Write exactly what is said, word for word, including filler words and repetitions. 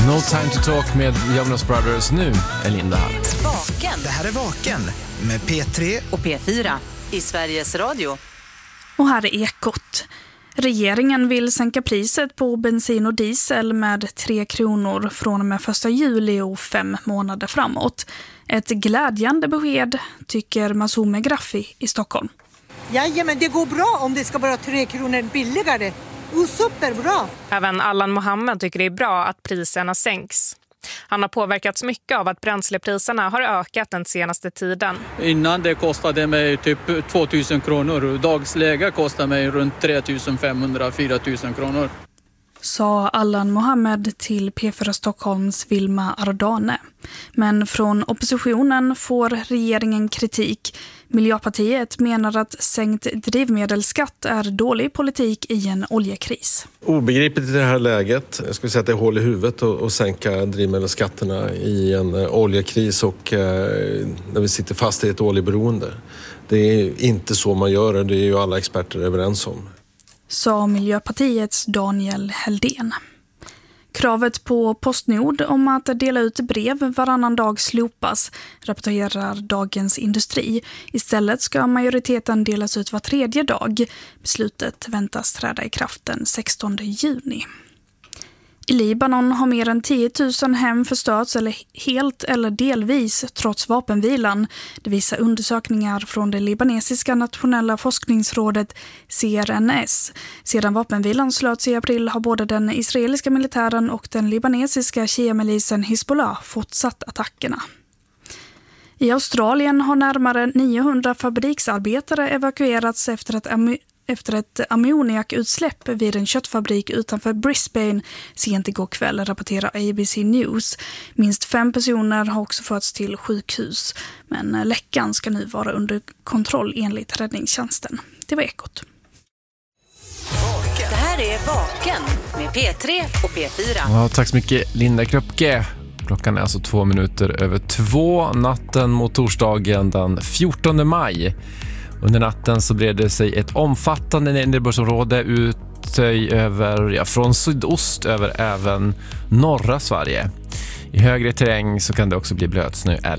No time to talk med Jonas Brothers. Nu är Linda här. Vaken. Det här är Vaken med P tre Och P fyra i Sveriges Radio. Och här är Ekot. Regeringen vill sänka priset på bensin och diesel med tre kronor från och med första juli och fem månader framåt. Ett glädjande besked, tycker Masoume Graffi i Stockholm. Jajamän, det går bra om det ska vara tre kronor billigare. Och superbra! Även Allan Mohammed tycker det är bra att priserna sänks. Han har påverkats mycket av att bränslepriserna har ökat den senaste tiden. Innan det kostade mig typ två tusen kronor. Dagsläge kostar mig runt tre tusen femhundra till fyra tusen kronor. Sa Allan Mohammed till P fyra Stockholms Vilma Ardane. Men från oppositionen får regeringen kritik. Miljöpartiet menar att sänkt drivmedelsskatt är dålig politik i en oljekris. Obegripligt i det här läget. Jag skulle säga att det är hål i huvudet att sänka drivmedelsskatterna i en oljekris och eh, när vi sitter fast i ett oljeberoende. Det är inte så man gör det, det är ju alla experter överens om. Sa Miljöpartiets Daniel Heldén. Kravet på Postnord om att dela ut brev varannan dag slopas, rapporterar Dagens Industri. Istället ska majoriteten delas ut var tredje dag. Beslutet väntas träda i kraft den sextonde juni. I Libanon har mer än tio tusen hem förstörts eller helt eller delvis trots vapenvilan. Det visar undersökningar från det libanesiska nationella forskningsrådet C R N S. Sedan vapenvilan slöts i april har både den israeliska militären och den libanesiska shia-milisen Hezbollah fortsatt attackerna. I Australien har närmare niohundra fabriksarbetare evakuerats efter att efter ett ammoniakutsläpp vid en köttfabrik utanför Brisbane sent igår kväll, rapporterar A B C News. Minst fem personer har också förts till sjukhus, men läckan ska nu vara under kontroll enligt räddningstjänsten. Det var Ekot. Det här är Vaken med P tre och P fyra. Ja, tack så mycket Linda Kröpke. Klockan är alltså två minuter över två, natten mot torsdagen den fjortonde maj. Under natten så bred det sig ett omfattande nederbördsområde ut över, ja, från sydost över även norra Sverige. I högre terräng så kan det också bli blötsnö